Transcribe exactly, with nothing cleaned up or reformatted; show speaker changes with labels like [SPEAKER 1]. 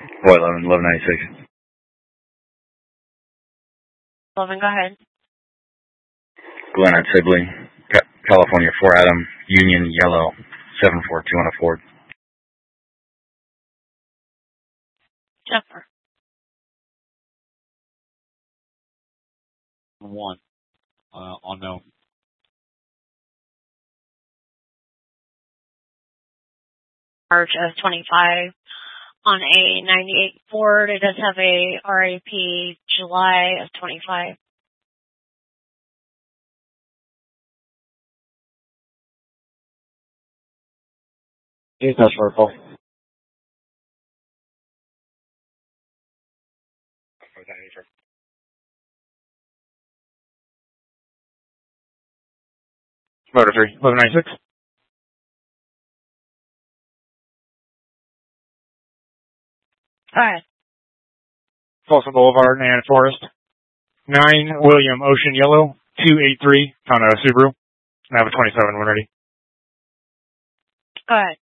[SPEAKER 1] Boy, eleven, eleven ninety-six.
[SPEAKER 2] eleven, go ahead.
[SPEAKER 1] Glen at Sibley, California, four Adam, Union, yellow, seven four two one oh Ford.
[SPEAKER 2] Jennifer.
[SPEAKER 3] One. Uh, unknown.
[SPEAKER 2] March of twenty-five on a ninety-eight Ford. It does have a R A P July of twenty-five.
[SPEAKER 3] Yes, that's purple.
[SPEAKER 4] Motor three, eleven ninety-six.
[SPEAKER 2] Go ahead.
[SPEAKER 4] Folsom Boulevard and Forest. nine William Ocean Yellow, two eight three, on a Subaru. I have a twenty-seven when ready.
[SPEAKER 2] Go ahead.